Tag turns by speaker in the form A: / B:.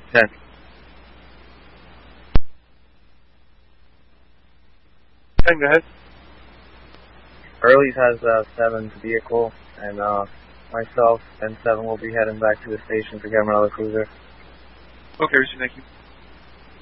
A: 10. Go ahead.
B: Early's has 7's vehicle, and myself and 7 will be heading back to the station to get another cruiser.
A: Okay, Richard, thank you.